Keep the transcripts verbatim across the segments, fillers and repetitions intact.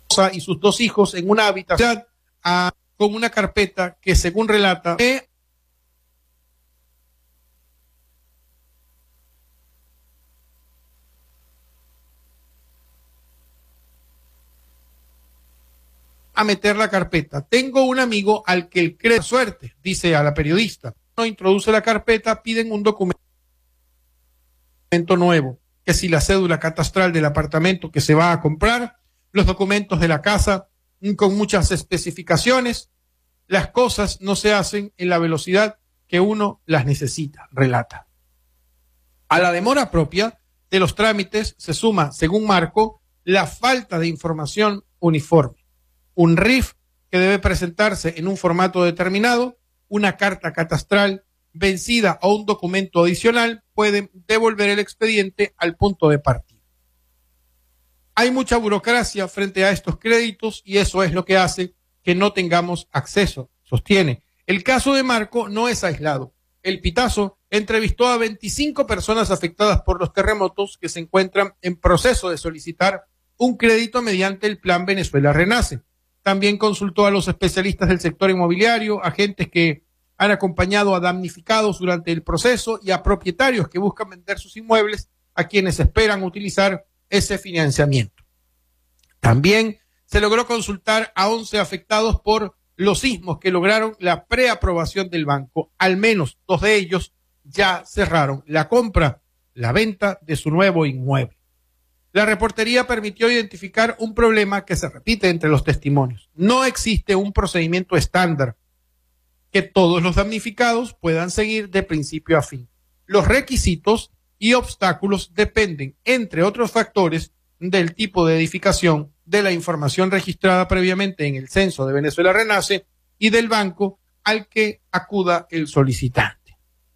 y sus dos hijos en una habitación a, con una carpeta que, según relata, a meter la carpeta. Tengo un amigo al que el crédito suerte, dice a la periodista. No introduce la carpeta, piden un documento nuevo, que si la cédula catastral del apartamento que se va a comprar, los documentos de la casa con muchas especificaciones. Las cosas no se hacen en la velocidad que uno las necesita, relata. A la demora propia de los trámites se suma, según Marco, la falta de información uniforme. Un R I F que debe presentarse en un formato determinado, una carta catastral vencida o un documento adicional pueden devolver el expediente al punto de partida. Hay mucha burocracia frente a estos créditos y eso es lo que hace que no tengamos acceso, sostiene. El caso de Marco no es aislado. El Pitazo entrevistó a veinticinco personas afectadas por los terremotos que se encuentran en proceso de solicitar un crédito mediante el Plan Venezuela Renace. También consultó a los especialistas del sector inmobiliario, agentes que han acompañado a damnificados durante el proceso y a propietarios que buscan vender sus inmuebles a quienes esperan utilizar ese financiamiento. También se logró consultar a once afectados por los sismos que lograron la preaprobación del banco. Al menos dos de ellos ya cerraron la compra, la venta de su nuevo inmueble. La reportería permitió identificar un problema que se repite entre los testimonios. No existe un procedimiento estándar que todos los damnificados puedan seguir de principio a fin. Los requisitos y obstáculos dependen, entre otros factores, del tipo de edificación, de la información registrada previamente en el Censo de Venezuela Renace y del banco al que acuda el solicitante.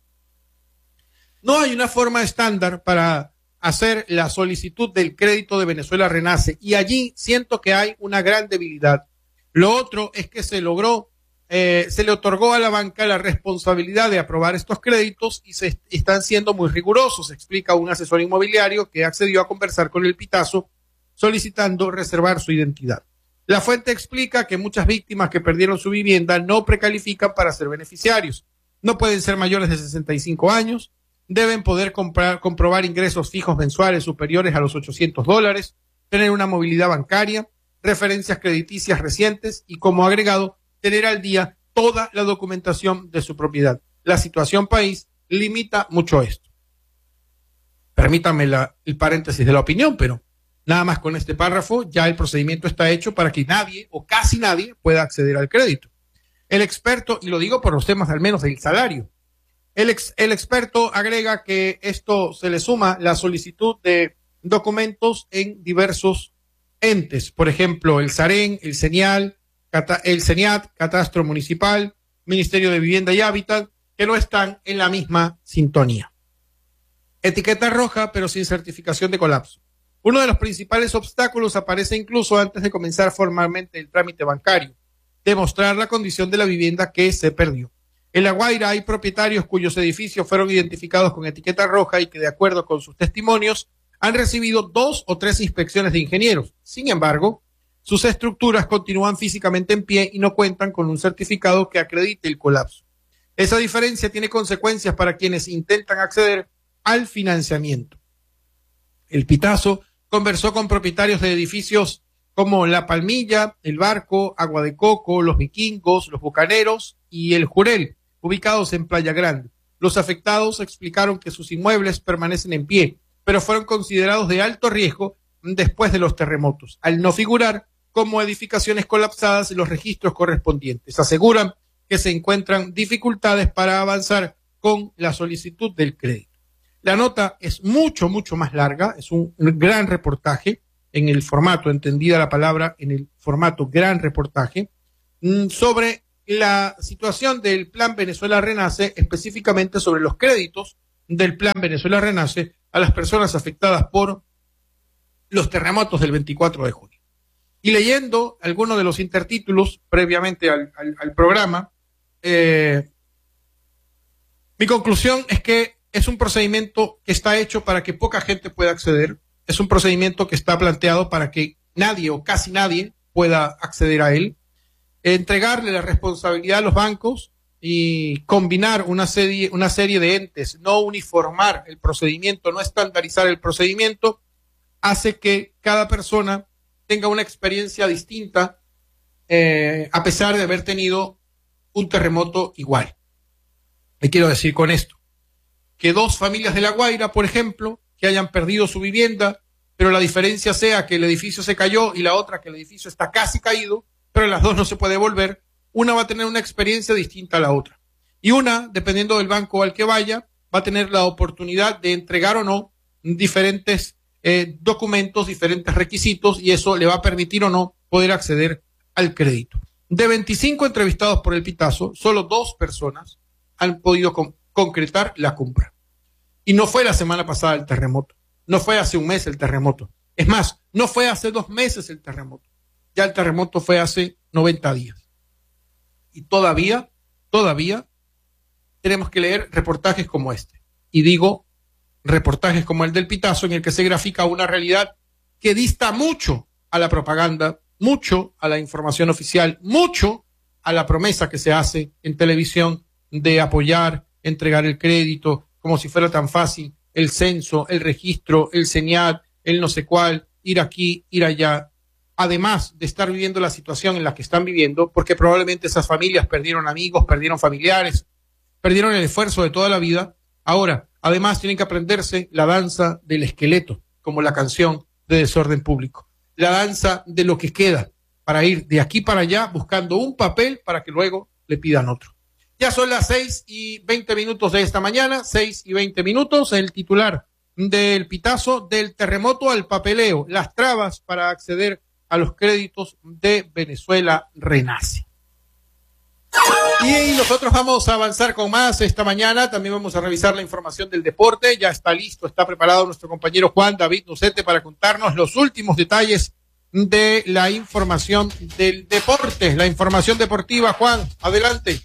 No hay una forma estándar para hacer la solicitud del crédito de Venezuela Renace y allí siento que hay una gran debilidad. Lo otro es que se logró, eh, se le otorgó a la banca la responsabilidad de aprobar estos créditos y se est- están siendo muy rigurosos, explica un asesor inmobiliario que accedió a conversar con el Pitazo solicitando reservar su identidad. La fuente explica que muchas víctimas que perdieron su vivienda no precalifican para ser beneficiarios. No pueden ser mayores de sesenta y cinco años, deben poder comprar, comprobar ingresos fijos mensuales superiores a los ochocientos dólares, tener una movilidad bancaria, referencias crediticias recientes y, como agregado, tener al día toda la documentación de su propiedad. La situación país limita mucho esto. Permítame la, el paréntesis de la opinión, pero nada más con este párrafo ya el procedimiento está hecho para que nadie o casi nadie pueda acceder al crédito. El experto, y lo digo por los temas al menos del salario, El, ex, el experto agrega que esto se le suma la solicitud de documentos en diversos entes, por ejemplo, el SAREN, el CENIAL, Cata, el CENIAT, Catastro Municipal, Ministerio de Vivienda y Hábitat, que no están en la misma sintonía. Etiqueta roja, pero sin certificación de colapso. Uno de los principales obstáculos aparece incluso antes de comenzar formalmente el trámite bancario, demostrar la condición de la vivienda que se perdió. En La Guaira hay propietarios cuyos edificios fueron identificados con etiqueta roja y que, de acuerdo con sus testimonios, han recibido dos o tres inspecciones de ingenieros. Sin embargo, sus estructuras continúan físicamente en pie y no cuentan con un certificado que acredite el colapso. Esa diferencia tiene consecuencias para quienes intentan acceder al financiamiento. El Pitazo conversó con propietarios de edificios como La Palmilla, El Barco, Agua de Coco, Los Vikingos, Los Bucaneros y El Jurel, ubicados en Playa Grande. Los afectados explicaron que sus inmuebles permanecen en pie, pero fueron considerados de alto riesgo después de los terremotos, al no figurar como edificaciones colapsadas en los registros correspondientes. Aseguran que se encuentran dificultades para avanzar con la solicitud del crédito. La nota es mucho, mucho más larga, es un gran reportaje en el formato, entendida la palabra, en el formato gran reportaje, sobre la situación del Plan Venezuela Renace, específicamente sobre los créditos del Plan Venezuela Renace a las personas afectadas por los terremotos del veinticuatro de junio. Y leyendo algunos de los intertítulos previamente al, al, al programa, eh, mi conclusión es que es un procedimiento que está hecho para que poca gente pueda acceder, es un procedimiento que está planteado para que nadie o casi nadie pueda acceder a él, entregarle la responsabilidad a los bancos y combinar una serie, una serie de entes, no uniformar el procedimiento, no estandarizar el procedimiento, hace que cada persona tenga una experiencia distinta, eh, a pesar de haber tenido un terremoto igual. ¿Qué quiero decir con esto? Que dos familias de La Guaira, por ejemplo, que hayan perdido su vivienda, pero la diferencia sea que el edificio se cayó y la otra que el edificio está casi caído, pero las dos no se puede volver, una va a tener una experiencia distinta a la otra. Y una, dependiendo del banco al que vaya, va a tener la oportunidad de entregar o no diferentes eh, documentos, diferentes requisitos, y eso le va a permitir o no poder acceder al crédito. De veinticinco entrevistados por el Pitazo, solo dos personas han podido con- concretar la compra. Y no fue la semana pasada el terremoto, no fue hace un mes el terremoto. Es más, no fue hace dos meses el terremoto. Ya el terremoto fue hace noventa días. Y todavía, todavía tenemos que leer reportajes como este. Y digo reportajes como el del Pitazo, en el que se grafica una realidad que dista mucho a la propaganda, mucho a la información oficial, mucho a la promesa que se hace en televisión de apoyar, entregar el crédito, como si fuera tan fácil, el censo, el registro, el señal, el no sé cuál, ir aquí, ir allá. Además de estar viviendo la situación en la que están viviendo, porque probablemente esas familias perdieron amigos, perdieron familiares, perdieron el esfuerzo de toda la vida. Ahora, además tienen que aprenderse la danza del esqueleto, como la canción de Desorden Público. La danza de lo que queda, para ir de aquí para allá buscando un papel para que luego le pidan otro. Ya son las seis y veinte minutos de esta mañana, seis y veinte minutos, el titular del Pitazo, del terremoto al papeleo, las trabas para acceder a los créditos de Venezuela Renace. Y nosotros vamos a avanzar con más esta mañana. También vamos a revisar la información del deporte. Ya está listo, está preparado nuestro compañero Juan David Nucete para contarnos los últimos detalles de la información del deporte, la información deportiva. Juan, adelante.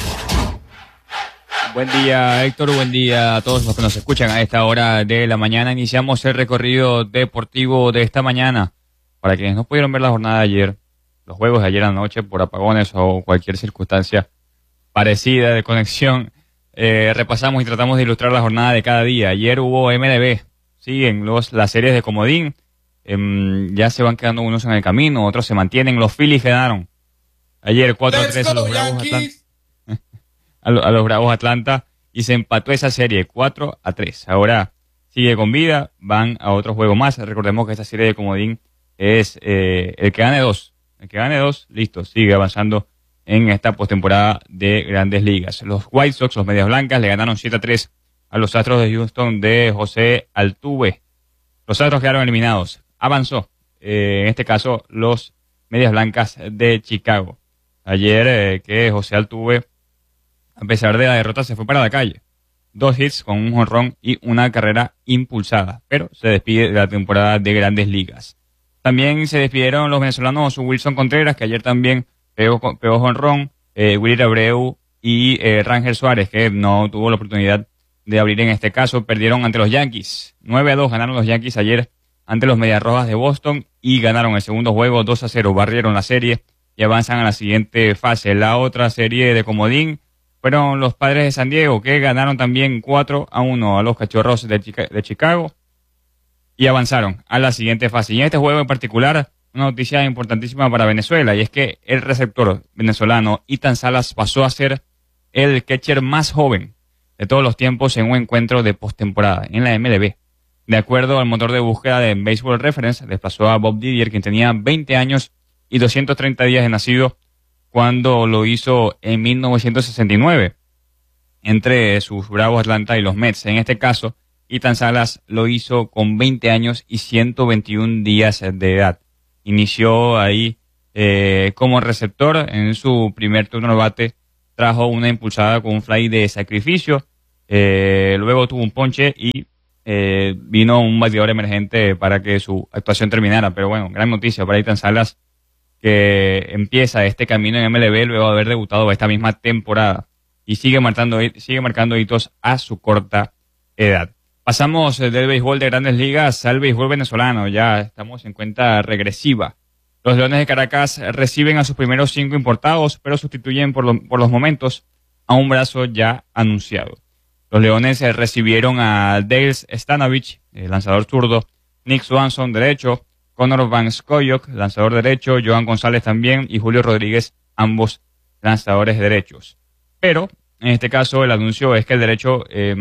Buen día, Héctor, buen día a todos los que nos escuchan a esta hora de la mañana. Iniciamos el recorrido deportivo de esta mañana. Para quienes no pudieron ver la jornada de ayer, los juegos de ayer anoche por apagones o cualquier circunstancia parecida de conexión, eh, repasamos y tratamos de ilustrar la jornada de cada día. Ayer hubo M L B, siguen los, las series de comodín, eh, ya se van quedando unos en el camino, otros se mantienen. Los Phillies ganaron ayer cuatro a tres a los Bravos Atlanta, a, lo, a los Bravos Atlanta, y se empató esa serie cuatro a tres. Ahora sigue con vida, van a otro juego más. Recordemos que esta serie de comodín es eh, el que gane dos. El que gane dos, listo, sigue avanzando en esta postemporada de Grandes Ligas. Los White Sox, los Medias Blancas, le ganaron siete a tres a los Astros de Houston de José Altuve. Los Astros quedaron eliminados. Avanzó, eh, en este caso, los Medias Blancas de Chicago. Ayer eh, que José Altuve, a pesar de la derrota, se fue para la calle. Dos hits con un jonrón y una carrera impulsada, pero se despide de la temporada de Grandes Ligas. También se despidieron los venezolanos Wilson Contreras, que ayer también pegó, pegó jonrón, eh, Willy Abreu y eh, Rangel Suárez, que no tuvo la oportunidad de abrir en este caso. Perdieron ante los Yankees. nueve a dos ganaron los Yankees ayer ante los Medias Rojas de Boston y ganaron el segundo juego dos a cero. Barrieron la serie y avanzan a la siguiente fase. La otra serie de comodín fueron los Padres de San Diego, que ganaron también cuatro a uno a los Cachorros de, Chica- de Chicago. Y avanzaron a la siguiente fase. Y en este juego en particular, una noticia importantísima para Venezuela, y es que el receptor venezolano Ethan Salas pasó a ser el catcher más joven de todos los tiempos en un encuentro de postemporada en la M L B. De acuerdo al motor de búsqueda de Baseball Reference, desplazó a Bob Didier, quien tenía veinte años y doscientos treinta días de nacido cuando lo hizo en mil novecientos sesenta y nueve, entre sus Bravos Atlanta y los Mets. En este caso, Ethan Salas lo hizo con veinte años y ciento veintiún días de edad. Inició ahí eh, como receptor. En su primer turno de bate trajo una impulsada con un fly de sacrificio. Eh, luego tuvo un ponche y eh, vino un bateador emergente para que su actuación terminara. Pero bueno, gran noticia para Ethan Salas, que empieza este camino en M L B luego de haber debutado esta misma temporada y sigue marcando, sigue marcando hitos a su corta edad. Pasamos del béisbol de Grandes Ligas al béisbol venezolano. Ya estamos en cuenta regresiva Los Leones de Caracas reciben a sus primeros cinco importados, pero sustituyen por, lo, por los momentos a un brazo ya anunciado. Los Leones recibieron a Dale Stanovich, el lanzador zurdo, Nick Swanson, derecho, Connor Van Scoyoc, lanzador derecho, Joan González también, y Julio Rodríguez, ambos lanzadores derechos. Pero, en este caso, el anuncio es que el derecho, eh,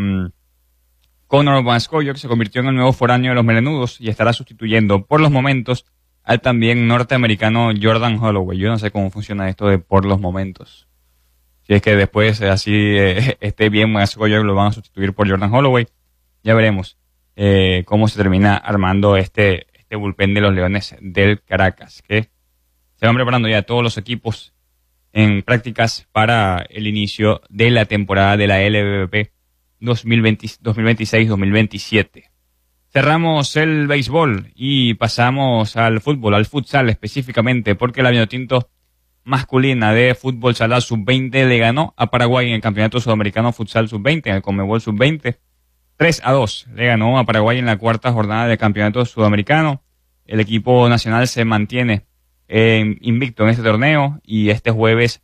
Connor Van Scoyoc, se convirtió en el nuevo foráneo de los melenudos y estará sustituyendo por los momentos al también norteamericano Jordan Holloway. Yo no sé cómo funciona esto de por los momentos. Si es que después así eh, esté bien Van Scoyoc, lo van a sustituir por Jordan Holloway. Ya veremos eh, cómo se termina armando este, este bullpen de los Leones del Caracas, que se van preparando ya todos los equipos en prácticas para el inicio de la temporada de la L V P dos mil veintiséis dos mil veintisiete. Cerramos el béisbol y pasamos al fútbol, al futsal específicamente, porque la Vinotinto masculina de fútbol sala sub veinte le ganó a Paraguay en el Campeonato Sudamericano Futsal sub veinte, en el Conmebol sub veinte. tres a dos le ganó a Paraguay en la cuarta jornada del Campeonato Sudamericano. El equipo nacional se mantiene eh, invicto en este torneo y este jueves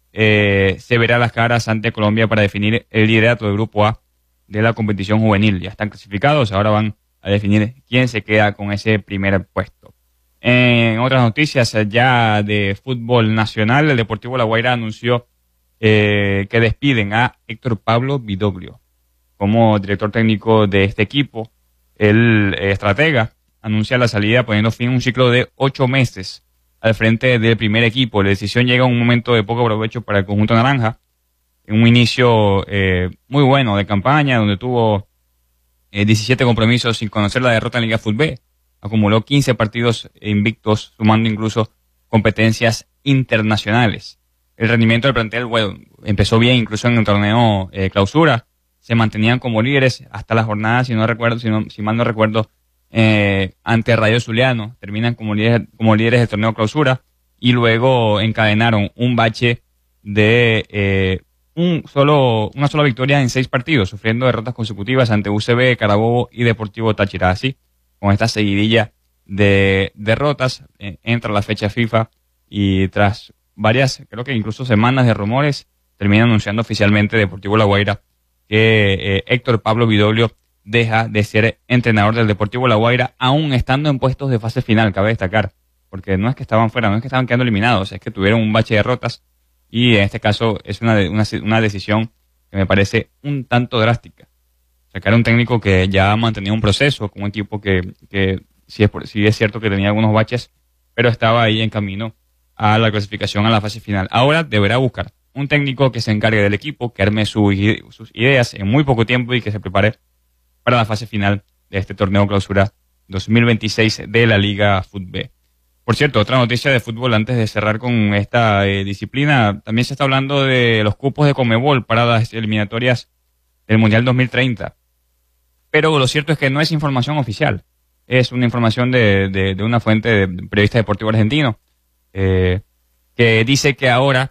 eh, se verá las caras ante Colombia para definir el liderato del Grupo A de la competición juvenil. Ya están clasificados, ahora van a definir quién se queda con ese primer puesto. En otras noticias ya de fútbol nacional, el Deportivo La Guaira anunció eh, que despiden a Héctor Pablo Vidoglio como director técnico de este equipo. El eh, estratega anuncia la salida poniendo fin a un ciclo de ocho meses al frente del primer equipo. La decisión llega a un momento de poco provecho para el conjunto naranja, en un inicio eh, muy bueno de campaña, donde tuvo eh, diecisiete compromisos sin conocer la derrota en Liga Fútbol. Acumuló quince partidos invictos, sumando incluso competencias internacionales. El rendimiento del plantel, bueno, empezó bien, incluso en el torneo eh, clausura. Se mantenían como líderes hasta la jornada, si no recuerdo, si, no, si mal no recuerdo, eh, ante Rayo Zuliano. Terminan como líderes, como líderes del torneo clausura y luego encadenaron un bache de eh, un solo, una sola victoria en seis partidos, sufriendo derrotas consecutivas ante U C B, Carabobo y Deportivo Táchira. Así, con esta seguidilla de derrotas, eh, entra la fecha FIFA y tras varias, creo que incluso semanas de rumores, termina anunciando oficialmente Deportivo La Guaira que eh, Héctor Pablo Vidoglio deja de ser entrenador del Deportivo La Guaira, aún estando en puestos de fase final, cabe destacar, porque no es que estaban fuera, no es que estaban quedando eliminados, es que tuvieron un bache de derrotas y en este caso es una, de, una, una decisión que me parece un tanto drástica. Sacar a un técnico que ya ha mantenido un proceso, con un equipo que, que sí, es, sí es cierto que tenía algunos baches, pero estaba ahí en camino a la clasificación a la fase final. Ahora deberá buscar un técnico que se encargue del equipo, que arme su, sus ideas en muy poco tiempo y que se prepare para la fase final de este torneo clausura dos mil veintiséis de la Liga Fútbol. Por cierto, otra noticia de fútbol antes de cerrar con esta eh, disciplina, también se está hablando de los cupos de Conmebol para las eliminatorias del Mundial dos mil treinta. Pero lo cierto es que no es información oficial, es una información de, de, de una fuente de periodista deportivo argentino, eh, que dice que ahora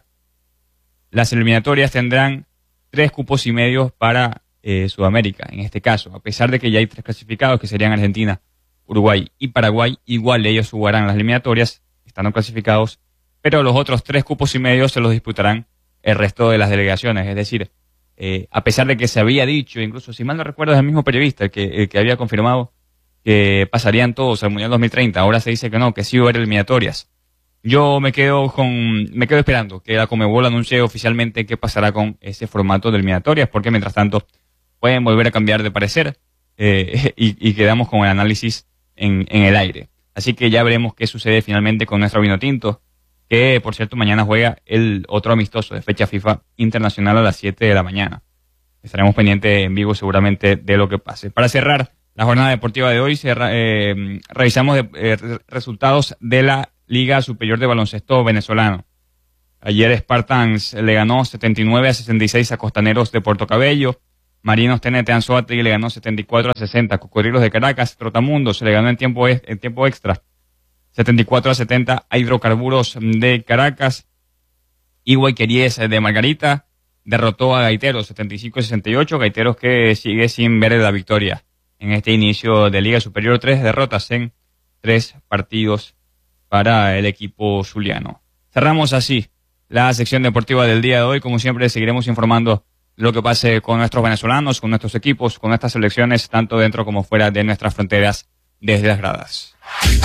las eliminatorias tendrán tres cupos y medio para eh, Sudamérica, en este caso, a pesar de que ya hay tres clasificados, que serían Argentina, Uruguay y Paraguay. Igual ellos jugarán las eliminatorias, están clasificados, pero los otros tres cupos y medio se los disputarán el resto de las delegaciones. Es decir, eh, a pesar de que se había dicho, incluso si mal no recuerdo es el mismo periodista el que, el que había confirmado que pasarían todos al Mundial dos mil treinta, ahora se dice que no, que sí va a haber eliminatorias. Yo me quedo con, me quedo esperando que la Conmebol anuncie oficialmente qué pasará con ese formato de eliminatorias, porque mientras tanto pueden volver a cambiar de parecer eh, y, y quedamos con el análisis en, en el aire. Así que ya veremos qué sucede finalmente con nuestro Vinotinto, que por cierto mañana juega el otro amistoso de fecha FIFA internacional a las siete de la mañana. Estaremos pendientes en vivo seguramente de lo que pase. Para cerrar la jornada deportiva de hoy, se, eh, revisamos de, eh, resultados de la Liga Superior de Baloncesto Venezolano. Ayer Spartans le ganó setenta y nueve a sesenta y seis a Costaneros de Puerto Cabello. Marinos T N T Anzoátegui le ganó setenta y cuatro a sesenta. Cocodrilos de Caracas, Trotamundos se le ganó en tiempo, en tiempo extra setenta y cuatro a setenta a Hidrocarburos de Caracas. Iguayqueríes de Margarita derrotó a Gaiteros setenta y cinco a sesenta y ocho. Gaiteros que sigue sin ver la victoria en este inicio de Liga Superior. Tres derrotas en tres partidos para el equipo zuliano. Cerramos así la sección deportiva del día de hoy. Como siempre, seguiremos informando lo que pase con nuestros venezolanos, con nuestros equipos, con estas selecciones, tanto dentro como fuera de nuestras fronteras, desde las gradas.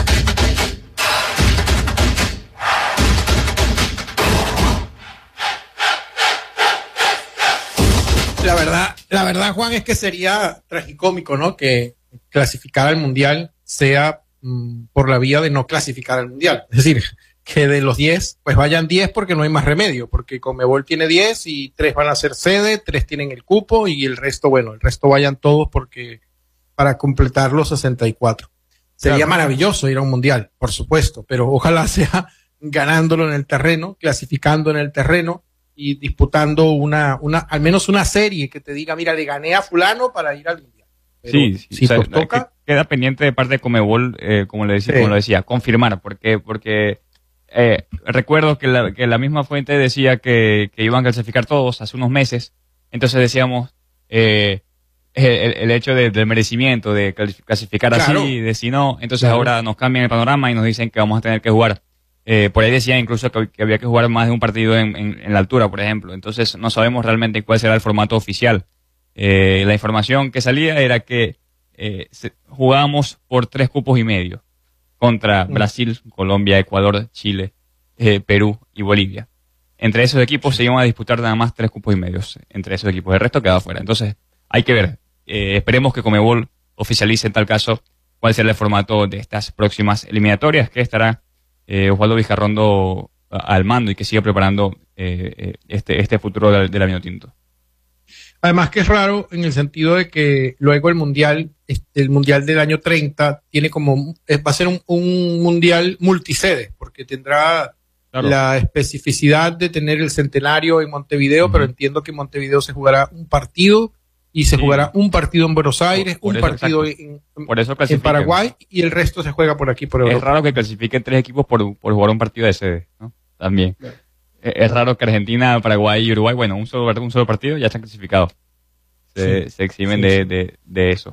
La verdad, la verdad, Juan, es que sería tragicómico, ¿no? Que clasificar al Mundial sea mmm, por la vía de no clasificar al Mundial. Es decir, que de los diez, pues vayan diez porque no hay más remedio, porque Conmebol tiene diez y tres van a ser sede, tres tienen el cupo y el resto, bueno, el resto vayan todos porque para completar los sesenta y cuatro. Sería claro, maravilloso ir a un Mundial, por supuesto, pero ojalá sea ganándolo en el terreno, clasificando en el terreno y disputando una, una, al menos una serie que te diga, mira, le gané a fulano para ir al Mundial. Pero sí, sí, si o sea, nos toca, queda pendiente de parte de Conmebol, eh, como le decía, sí. como lo decía, confirmar, porque, porque Eh, recuerdo que la, que la misma fuente decía que, que iban a clasificar todos hace unos meses, entonces decíamos eh, el, el hecho de, del merecimiento de clasificar claro. así, de si no, entonces claro. ahora nos cambian el panorama y nos dicen que vamos a tener que jugar, eh, por ahí decían incluso que, que había que jugar más de un partido en, en, en la altura, por ejemplo, entonces no sabemos realmente cuál será el formato oficial. Eh, la información que salía era que eh, jugábamos por tres cupos y medio contra Brasil, Colombia, Ecuador, Chile, eh, Perú y Bolivia. Entre esos equipos se iban a disputar nada más tres cupos y medios, entre esos equipos. El resto quedaba fuera. Entonces, hay que ver. Eh, esperemos que Conmebol oficialice en tal caso cuál será el formato de estas próximas eliminatorias, que estará eh, Osvaldo Vizcarrondo al mando y que siga preparando eh, este, este futuro de, de la Vinotinto. Además que es raro en el sentido de que luego el mundial, el mundial del año treinta tiene como, va a ser un, un mundial multisede, porque tendrá claro. la especificidad de tener el centenario en Montevideo, uh-huh. pero entiendo que en Montevideo se jugará un partido y se sí. jugará un partido en Buenos Aires, por, por un eso, partido en, por eso en Paraguay y el resto se juega por aquí, por Europa. Es raro que clasifiquen tres equipos por, por jugar un partido de sede, ¿no? También. Claro. Es raro que Argentina, Paraguay y Uruguay, bueno, un solo, un solo partido ya están clasificados. Se, sí, se eximen sí, de, de, de eso.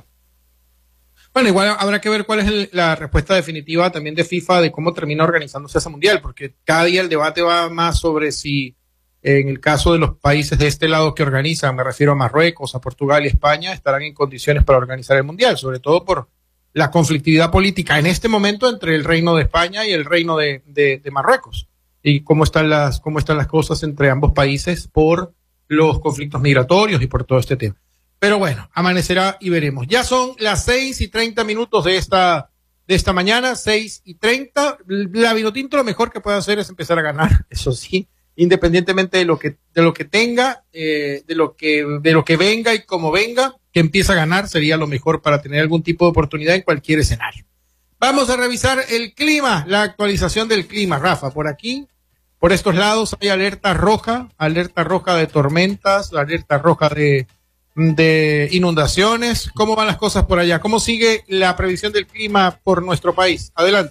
Bueno, igual habrá que ver cuál es el, la respuesta definitiva también de FIFA de cómo termina organizándose ese mundial, porque cada día el debate va más sobre si, en el caso de los países de este lado que organizan, me refiero a Marruecos, a Portugal y España, estarán en condiciones para organizar el mundial, sobre todo por la conflictividad política en este momento entre el Reino de España y el Reino de, de, de Marruecos, y cómo están las, cómo están las cosas entre ambos países por los conflictos migratorios y por todo este tema. Pero bueno, amanecerá y veremos. Ya son las seis y treinta minutos de esta, de esta mañana, seis y treinta. La Vinotinto lo mejor que puede hacer es empezar a ganar, eso sí, independientemente de lo que, de lo que tenga, eh, de lo que, de lo que venga y como venga, que empiece a ganar sería lo mejor para tener algún tipo de oportunidad en cualquier escenario. Vamos a revisar el clima, la actualización del clima, Rafa, por aquí. Por estos lados hay alerta roja, alerta roja de tormentas, alerta roja de, de inundaciones. ¿Cómo van las cosas por allá? ¿Cómo sigue la previsión del clima por nuestro país? Adelante.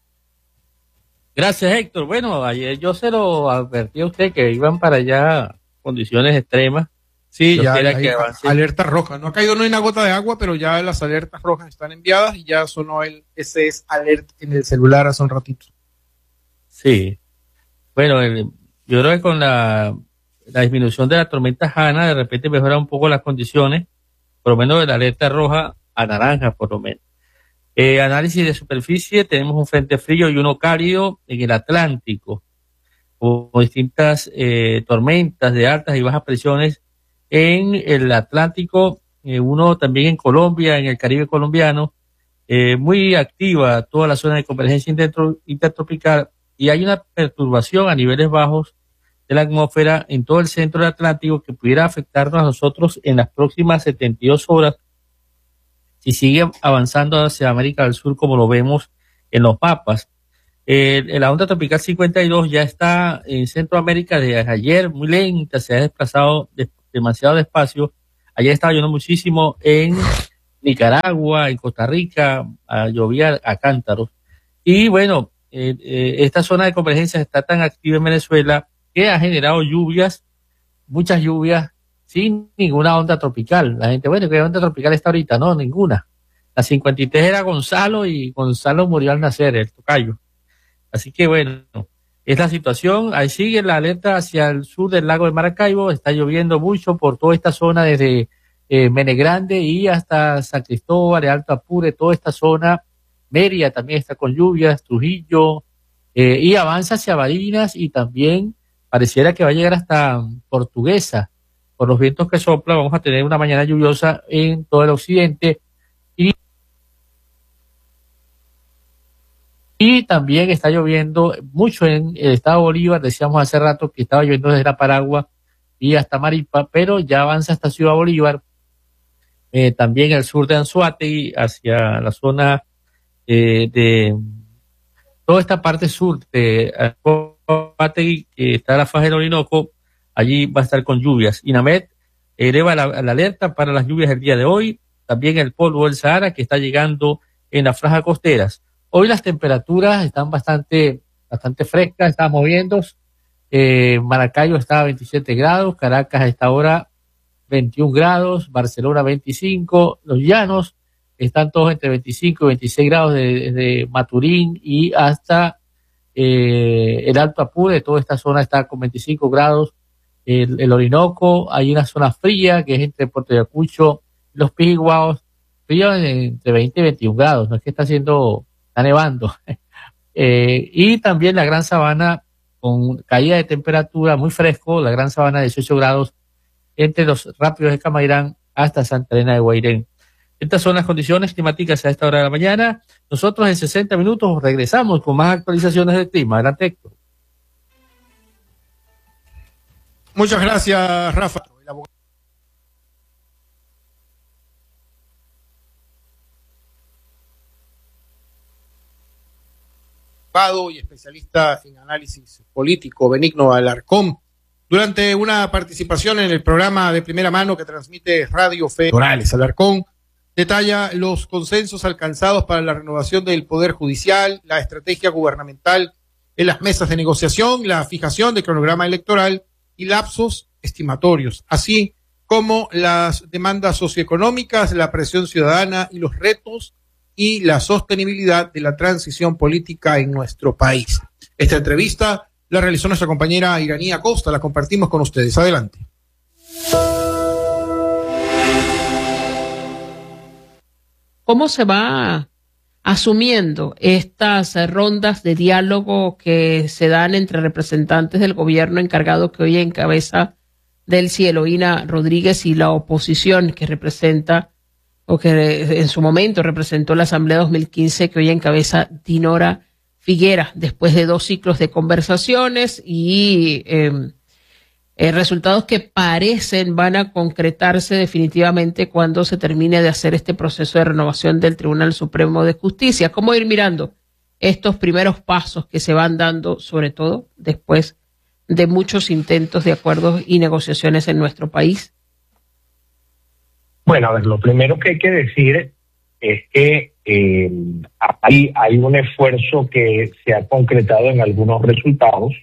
Gracias, Héctor. Bueno, ayer yo se lo advertí a usted que iban para allá condiciones extremas. Sí, yo ya hay, que alerta roja. No ha caído no hay una gota de agua, pero ya las alertas rojas están enviadas y ya sonó el ese es alert en el celular hace un ratito. Sí. Bueno, el, yo creo que con la, la disminución de la tormenta Hanna, de repente mejora un poco las condiciones, por lo menos de la alerta roja a naranja, por lo menos. Eh, análisis de superficie, tenemos un frente frío y uno cálido en el Atlántico, con distintas eh, tormentas de altas y bajas presiones en el Atlántico, eh, uno también en Colombia, en el Caribe colombiano, eh, muy activa toda la zona de convergencia intertropical. Y hay una perturbación a niveles bajos de la atmósfera en todo el centro del Atlántico que pudiera afectarnos a nosotros en las próximas setenta y dos horas si sigue avanzando hacia América del Sur como lo vemos en los mapas. Eh, la onda tropical cincuenta y dos ya está en Centroamérica desde ayer, muy lenta, se ha desplazado de, demasiado despacio. Ayer estaba lloviendo muchísimo en Nicaragua, en Costa Rica, a, llovía a cántaros. Y bueno, Eh, eh, esta zona de convergencia está tan activa en Venezuela que ha generado lluvias, muchas lluvias, sin ninguna onda tropical. La gente, bueno, ¿qué onda tropical está ahorita? No, ninguna. La cincuenta y tres era Gonzalo y Gonzalo murió al nacer, el tocayo. Así que bueno, es la situación. Ahí sigue la alerta hacia el sur del lago de Maracaibo. Está lloviendo mucho por toda esta zona desde eh, Menegrande y hasta San Cristóbal, de Alto Apure, toda esta zona. Mérida también está con lluvias, Trujillo, eh, y avanza hacia Barinas y también pareciera que va a llegar hasta Portuguesa. Por los vientos que soplan, vamos a tener una mañana lluviosa en todo el occidente. Y Y también está lloviendo mucho en el estado Bolívar. Decíamos hace rato que estaba lloviendo desde la Paragua y hasta Maripa, pero ya avanza hasta Ciudad Bolívar. Eh, también el sur de Anzoátegui, hacia la zona eh, de toda esta parte sur de Anzoátegui, que está la faja del Orinoco, allí va a estar con lluvias. INAMED eleva la, la alerta para las lluvias del día de hoy. También el polvo del Sahara, que está llegando en las franjas costeras. Hoy las temperaturas están bastante, bastante frescas, están moviendo. Eh, Maracaibo está a veintisiete grados, Caracas a esta hora veintiún grados, Barcelona veinticinco, los llanos están todos entre veinticinco y veintiséis grados desde Maturín y hasta eh, el Alto Apure. Toda esta zona está con veinticinco grados. El, el Orinoco, hay una zona fría que es entre Puerto Ayacucho y Los Piguaos, frío entre veinte y veintiún grados, no es que está haciendo... está nevando. eh, y también la Gran Sabana con caída de temperatura muy fresco, la Gran Sabana de dieciocho grados entre los Rápidos de Camairán hasta Santa Elena de Guairén. Estas son las condiciones climáticas a esta hora de la mañana. Nosotros en sesenta minutos regresamos con más actualizaciones del clima. Adelante, Héctor. Muchas gracias, Rafa. Y especialista en análisis político, Benigno Alarcón, durante una participación en el programa de primera mano que transmite Radio Fe Electorales. Alarcón detalla los consensos alcanzados para la renovación del Poder Judicial, la estrategia gubernamental en las mesas de negociación, la fijación del cronograma electoral y lapsos estimatorios, así como las demandas socioeconómicas, la presión ciudadana y los retos y la sostenibilidad de la transición política en nuestro país. Esta entrevista la realizó nuestra compañera Iranía Costa, la compartimos con ustedes. Adelante. ¿Cómo se va asumiendo estas rondas de diálogo que se dan entre representantes del gobierno encargado que hoy encabeza Delcy Eloína Rodríguez y la oposición que representa o que en su momento representó la Asamblea dos mil quince que hoy encabeza Dinora Figuera, después de dos ciclos de conversaciones y eh, eh, resultados que parecen van a concretarse definitivamente cuando se termine de hacer este proceso de renovación del Tribunal Supremo de Justicia? ¿Cómo ir mirando estos primeros pasos que se van dando, sobre todo después de muchos intentos de acuerdos y negociaciones en nuestro país? Bueno, a ver, lo primero que hay que decir es que eh, hay, hay un esfuerzo que se ha concretado en algunos resultados.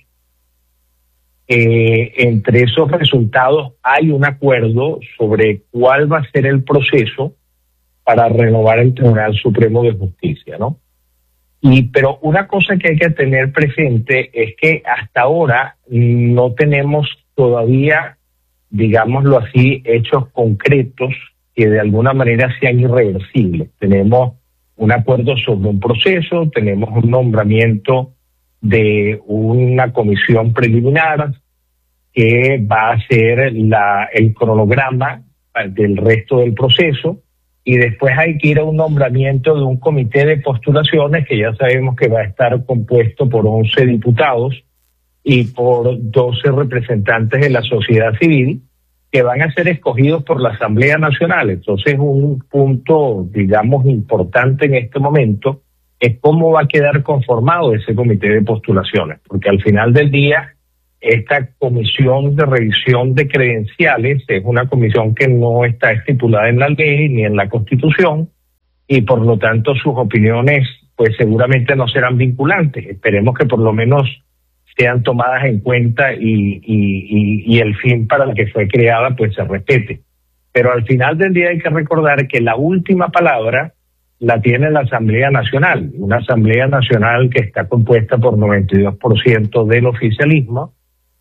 Eh, entre esos resultados hay un acuerdo sobre cuál va a ser el proceso para renovar el Tribunal Supremo de Justicia, ¿no? Y pero una cosa que hay que tener presente es que hasta ahora no tenemos todavía, digámoslo así, hechos concretos que de alguna manera sean irreversibles. Tenemos un acuerdo sobre un proceso, tenemos un nombramiento de una comisión preliminar que va a ser la, el cronograma del resto del proceso, y después hay que ir a un nombramiento de un comité de postulaciones que ya sabemos que va a estar compuesto por once diputados y por doce representantes de la sociedad civil, que van a ser escogidos por la Asamblea Nacional. Entonces, un punto, digamos, importante en este momento es cómo va a quedar conformado ese comité de postulaciones, porque al final del día, esta comisión de revisión de credenciales es una comisión que no está estipulada en la ley ni en la Constitución, y por lo tanto sus opiniones pues seguramente no serán vinculantes. Esperemos que por lo menos sean tomadas en cuenta y, y, y, y el fin para el que fue creada pues se respete. Pero al final del día hay que recordar que la última palabra la tiene la Asamblea Nacional, una Asamblea Nacional que está compuesta por noventa y dos por ciento del oficialismo,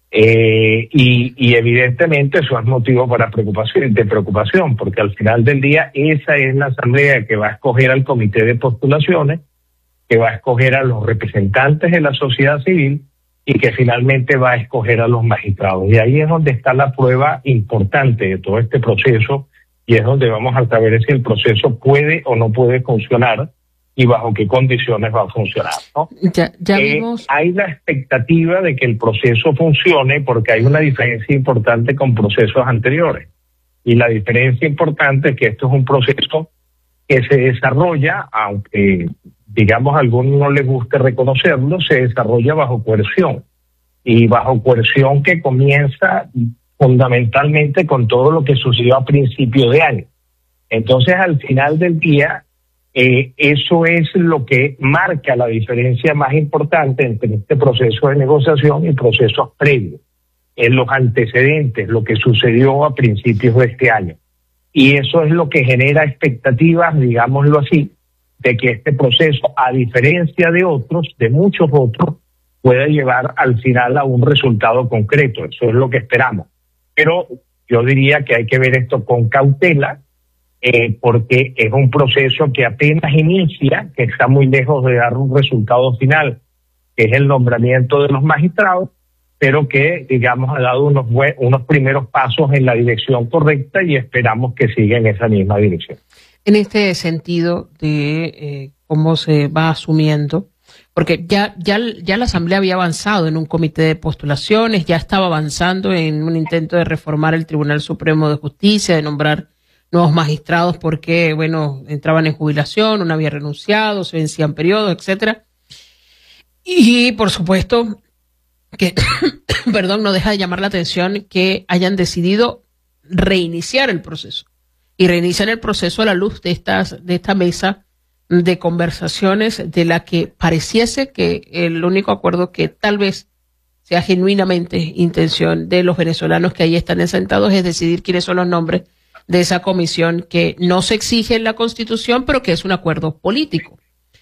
eh, y, y evidentemente eso es motivo para preocupación, de preocupación, porque al final del día esa es la Asamblea que va a escoger al comité de postulaciones, que va a escoger a los representantes de la sociedad civil y que finalmente va a escoger a los magistrados. Y ahí es donde está la prueba importante de todo este proceso, y es donde vamos a saber si el proceso puede o no puede funcionar y bajo qué condiciones va a funcionar, ¿no? Ya, ya eh, vimos. Hay la expectativa de que el proceso funcione porque hay una diferencia importante con procesos anteriores. Y la diferencia importante es que esto es un proceso que se desarrolla, aunque digamos a algunos no les guste reconocerlo, se desarrolla bajo coerción. Y bajo coerción que comienza fundamentalmente con todo lo que sucedió a principio de año. Entonces, al final del día, eh, eso es lo que marca la diferencia más importante entre este proceso de negociación y procesos previos, en los antecedentes, lo que sucedió a principios de este año. Y eso es lo que genera expectativas, digámoslo así, de que este proceso, a diferencia de otros, de muchos otros, pueda llevar al final a un resultado concreto. Eso es lo que esperamos. Pero yo diría que hay que ver esto con cautela, eh, porque es un proceso que apenas inicia, que está muy lejos de dar un resultado final, que es el nombramiento de los magistrados, pero que, digamos, ha dado unos, unos primeros pasos en la dirección correcta y esperamos que siga en esa misma dirección. En este sentido de eh, cómo se va asumiendo, porque ya, ya, ya la Asamblea había avanzado en un comité de postulaciones, ya estaba avanzando en un intento de reformar el Tribunal Supremo de Justicia, de nombrar nuevos magistrados porque, bueno, entraban en jubilación, uno había renunciado, se vencían periodos, etcétera. Y, por supuesto, que, perdón, no deja de llamar la atención que hayan decidido reiniciar el proceso. Y reiniciar el proceso a la luz de estas, de esta mesa de conversaciones de la que pareciese que el único acuerdo que tal vez sea genuinamente intención de los venezolanos que ahí están sentados es decidir quiénes son los nombres de esa comisión que no se exige en la Constitución, pero que es un acuerdo político.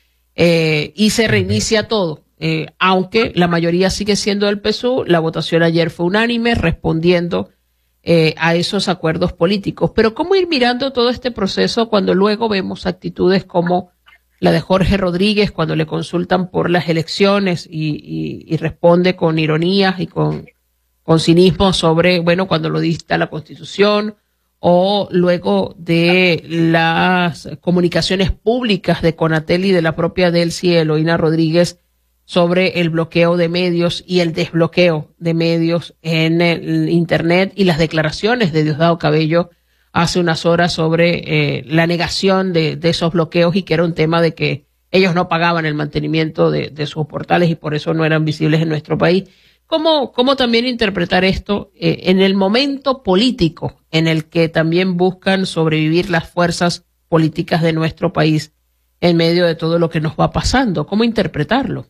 Eh, y se reinicia todo, eh, aunque la mayoría sigue siendo del P S U. La votación ayer fue unánime, respondiendo eh, a esos acuerdos políticos. Pero ¿cómo ir mirando todo este proceso cuando luego vemos actitudes como la de Jorge Rodríguez cuando le consultan por las elecciones y, y, y responde con ironías y con, con cinismo sobre, bueno, cuando lo dicta la Constitución, o luego de las comunicaciones públicas de Conatel y de la propia Delcy Eloína Rodríguez sobre el bloqueo de medios y el desbloqueo de medios en el Internet, y las declaraciones de Diosdado Cabello hace unas horas sobre eh, la negación de, de esos bloqueos, y que era un tema de que ellos no pagaban el mantenimiento de, de sus portales y por eso no eran visibles en nuestro país. ¿Cómo, cómo también interpretar esto eh, en el momento político en el que también buscan sobrevivir las fuerzas políticas de nuestro país en medio de todo lo que nos va pasando? ¿Cómo interpretarlo?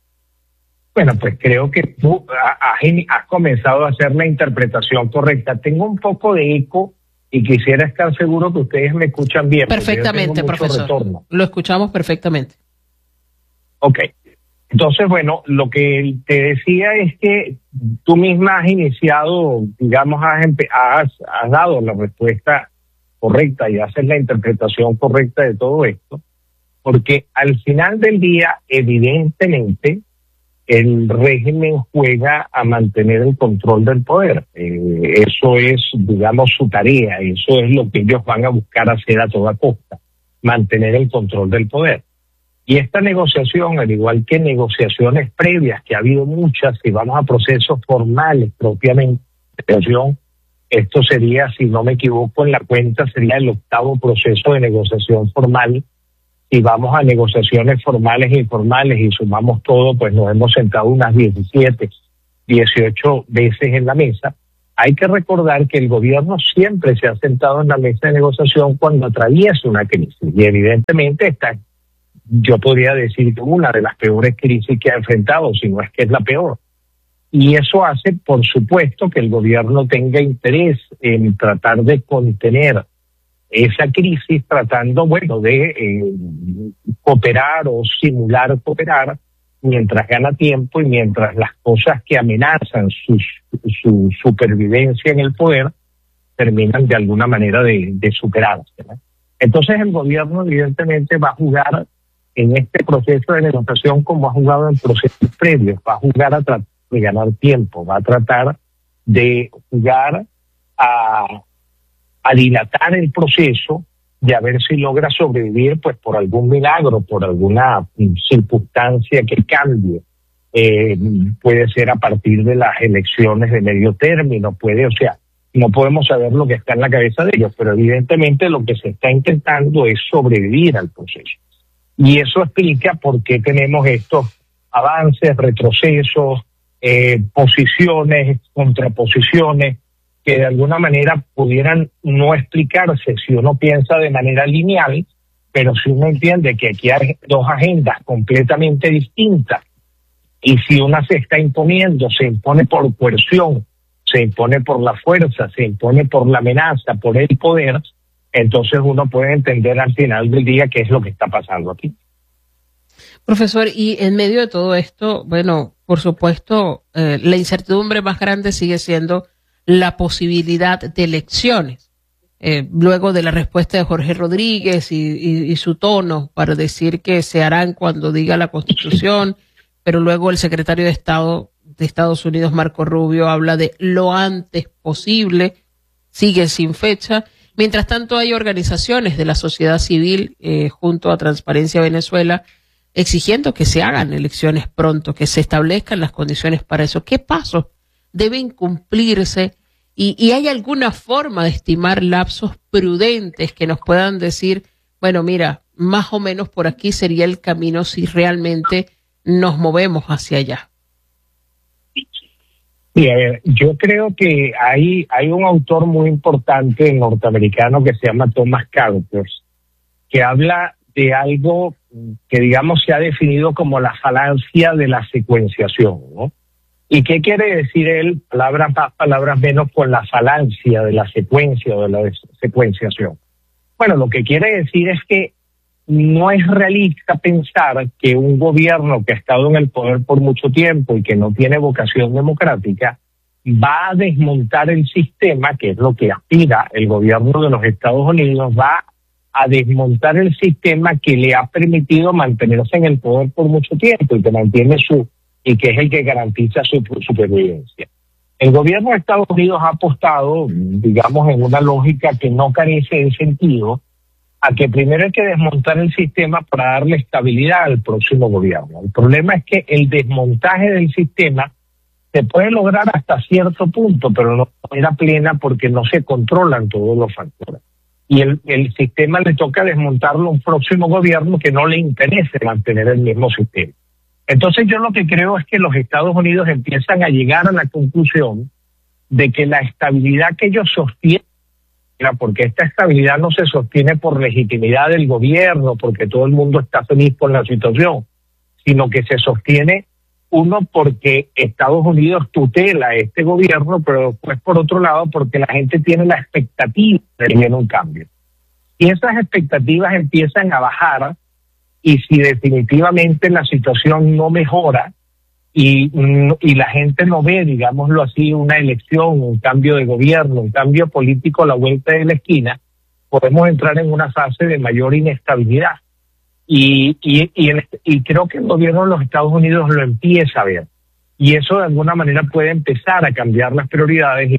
Bueno, pues creo que tú has, has comenzado a hacer la interpretación correcta. Tengo un poco de eco y quisiera estar seguro que ustedes me escuchan bien. Perfectamente, profesor. Retorno. Lo escuchamos perfectamente. Ok. Entonces, bueno, lo que te decía es que tú misma has iniciado, digamos, has, has, has dado la respuesta correcta y haces la interpretación correcta de todo esto, porque al final del día, evidentemente, el régimen juega a mantener el control del poder. Eh, eso es, digamos, su tarea, eso es lo que ellos van a buscar hacer a toda costa, mantener el control del poder. Y esta negociación, al igual que negociaciones previas, que ha habido muchas, si vamos a procesos formales propiamente, esto sería, si no me equivoco en la cuenta, sería el octavo proceso de negociación formal. Si vamos a negociaciones formales e informales y sumamos todo, pues nos hemos sentado unas diecisiete, dieciocho veces en la mesa. Hay que recordar que el gobierno siempre se ha sentado en la mesa de negociación cuando atraviesa una crisis. Y evidentemente está, yo podría decir que una de las peores crisis que ha enfrentado, si no es que es la peor. Y eso hace, por supuesto, que el gobierno tenga interés en tratar de contener esa crisis tratando, bueno, de eh, cooperar o simular cooperar mientras gana tiempo y mientras las cosas que amenazan su, su supervivencia en el poder terminan de alguna manera de, de superarse, ¿no? Entonces el gobierno evidentemente va a jugar en este proceso de negociación como ha jugado en procesos previos, va a jugar a tratar de ganar tiempo, va a tratar de jugar a, a dilatar el proceso de a ver si logra sobrevivir pues por algún milagro, por alguna circunstancia que cambie. Eh, puede ser a partir de las elecciones de medio término, puede, o sea, no podemos saber lo que está en la cabeza de ellos, pero evidentemente lo que se está intentando es sobrevivir al proceso. Y eso explica por qué tenemos estos avances, retrocesos, eh, posiciones, contraposiciones, que de alguna manera pudieran no explicarse si uno piensa de manera lineal, pero si uno entiende que aquí hay dos agendas completamente distintas, y si una se está imponiendo, se impone por coerción, se impone por la fuerza, se impone por la amenaza, por el poder, entonces uno puede entender al final del día qué es lo que está pasando aquí. Profesor, y en medio de todo esto, bueno, por supuesto, eh, la incertidumbre más grande sigue siendo la posibilidad de elecciones. Eh, luego de la respuesta de Jorge Rodríguez y, y, y su tono para decir que se harán cuando diga la Constitución, pero luego el secretario de Estado de Estados Unidos, Marco Rubio, habla de lo antes posible, sigue sin fecha. Mientras tanto, hay organizaciones de la sociedad civil eh, junto a Transparencia Venezuela exigiendo que se hagan elecciones pronto, que se establezcan las condiciones para eso. ¿Qué pasos deben cumplirse? ¿Y, y hay alguna forma de estimar lapsos prudentes que nos puedan decir, bueno, mira, más o menos por aquí sería el camino si realmente nos movemos hacia allá? Sí, a ver, yo creo que hay, hay un autor muy importante norteamericano que se llama Thomas Carters, que habla de algo que, digamos, se ha definido como la falacia de la secuenciación, ¿no? ¿Y qué quiere decir él? Palabras más, palabras menos, con la falacia de la secuencia o de la secuenciación. Bueno, lo que quiere decir es que no es realista pensar que un gobierno que ha estado en el poder por mucho tiempo y que no tiene vocación democrática va a desmontar el sistema, que es lo que aspira el gobierno de los Estados Unidos, va a desmontar el sistema que le ha permitido mantenerse en el poder por mucho tiempo y que mantiene su y que es el que garantiza su supervivencia. El gobierno de Estados Unidos ha apostado, digamos, en una lógica que no carece de sentido, a que primero hay que desmontar el sistema para darle estabilidad al próximo gobierno. El problema es que el desmontaje del sistema se puede lograr hasta cierto punto, pero no de manera plena porque no se controlan todos los factores. Y el, el sistema le toca desmontarlo a un próximo gobierno que no le interese mantener el mismo sistema. Entonces yo lo que creo es que los Estados Unidos empiezan a llegar a la conclusión de que la estabilidad que ellos sostienen, porque esta estabilidad no se sostiene por legitimidad del gobierno, porque todo el mundo está feliz con la situación, sino que se sostiene, uno, porque Estados Unidos tutela este gobierno, pero después, por otro lado, porque la gente tiene la expectativa de que viene un cambio. Y esas expectativas empiezan a bajar, y si definitivamente la situación no mejora y, y la gente no ve, digámoslo así, una elección, un cambio de gobierno, un cambio político a la vuelta de la esquina, podemos entrar en una fase de mayor inestabilidad. Y, y, y, el, y creo que el gobierno de los Estados Unidos lo empieza a ver. Y eso de alguna manera puede empezar a cambiar las prioridades.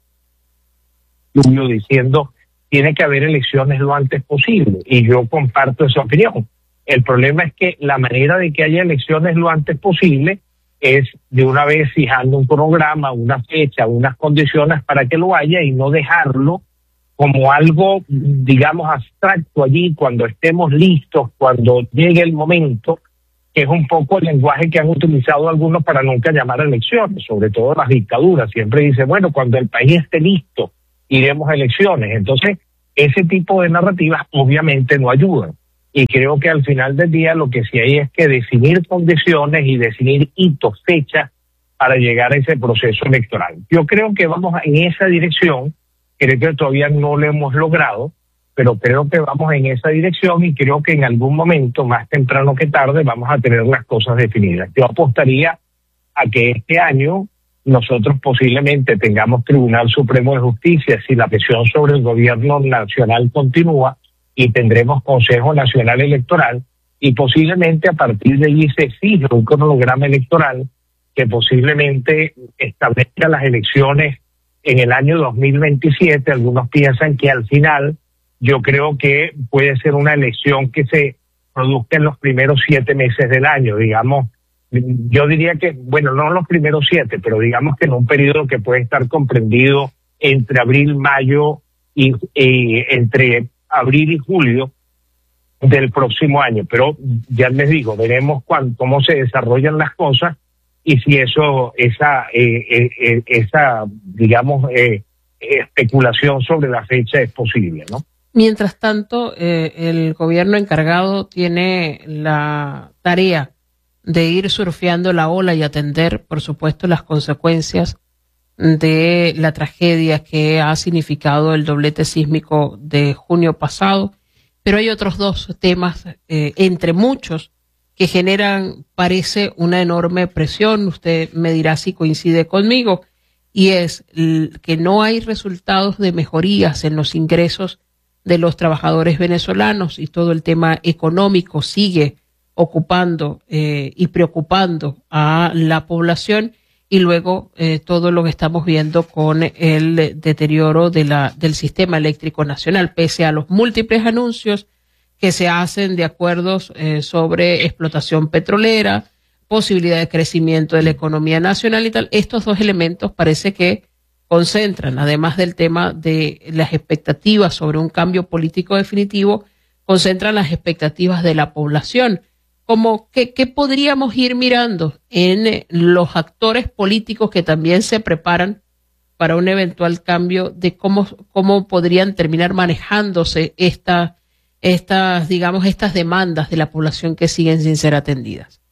Yo diciendo, tiene que haber elecciones lo antes posible. Y yo comparto esa opinión. El problema es que la manera de que haya elecciones lo antes posible es de una vez fijando un programa, una fecha, unas condiciones para que lo haya y no dejarlo como algo, digamos, abstracto allí cuando estemos listos, cuando llegue el momento, que es un poco el lenguaje que han utilizado algunos para nunca llamar a elecciones, sobre todo las dictaduras. Siempre dice, bueno, cuando el país esté listo, iremos a elecciones. Entonces, ese tipo de narrativas obviamente no ayudan. Y creo que al final del día lo que sí hay es que definir condiciones y definir hitos, fechas para llegar a ese proceso electoral. Yo creo que vamos en esa dirección, creo que todavía no lo hemos logrado, pero creo que vamos en esa dirección y creo que en algún momento, más temprano que tarde, vamos a tener las cosas definidas. Yo apostaría a que este año nosotros posiblemente tengamos Tribunal Supremo de Justicia si la presión sobre el gobierno nacional continúa, y tendremos Consejo Nacional Electoral, y posiblemente a partir de allí se fije un cronograma electoral que posiblemente establezca las elecciones en el año dos mil veintisiete. Algunos piensan que al final, yo creo que puede ser una elección que se produzca en los primeros siete meses del año, digamos. Yo diría que, bueno, no los primeros siete, pero digamos que en un periodo que puede estar comprendido entre abril, mayo y, y entre abril y julio del próximo año. Pero ya les digo, veremos cuán, cómo se desarrollan las cosas y si eso, esa, eh, eh, esa, digamos, eh, especulación sobre la fecha es posible, ¿no? Mientras tanto, eh, el gobierno encargado tiene la tarea de ir surfeando la ola y atender, por supuesto, las consecuencias de la tragedia que ha significado el doblete sísmico de junio pasado. Pero hay otros dos temas, eh, entre muchos, que generan, parece, una enorme presión. Usted me dirá si coincide conmigo, y es que no hay resultados de mejorías en los ingresos de los trabajadores venezolanos, y todo el tema económico sigue ocupando eh, y preocupando a la población, y luego eh, todo lo que estamos viendo con el deterioro de la, del sistema eléctrico nacional, pese a los múltiples anuncios que se hacen de acuerdos eh, sobre explotación petrolera, posibilidad de crecimiento de la economía nacional y tal. Estos dos elementos parece que concentran, además del tema de las expectativas sobre un cambio político definitivo, concentran las expectativas de la población. Como que, ¿qué podríamos ir mirando en eh, los actores políticos que también se preparan para un eventual cambio, de cómo, cómo podrían terminar manejándose esta, estas, digamos, estas demandas de la población que siguen sin ser atendidas?